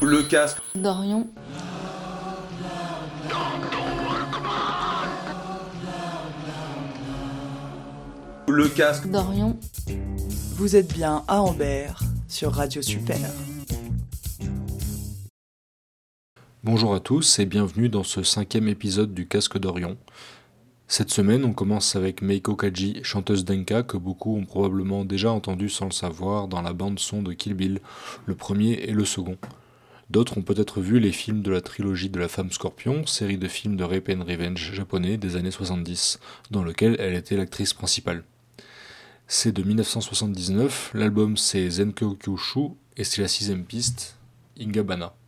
Le casque d'Orion. Le casque d'Orion. Vous êtes bien à Ambert sur Radio Super. Bonjour à tous et bienvenue dans ce 5e épisode du Casque d'Orion. Cette semaine, on commence avec Meiko Kaji, chanteuse d'enka que beaucoup ont probablement déjà entendu sans le savoir dans la bande-son de Kill Bill, le premier et le second. D'autres ont peut-être vu les films de la trilogie de la femme scorpion, série de films de Rape and Revenge japonais des années 70, dans lequel elle était l'actrice principale. C'est de 1979, l'album c'est Zenkyou Kyushu et c'est la 6ème piste, Ingabana.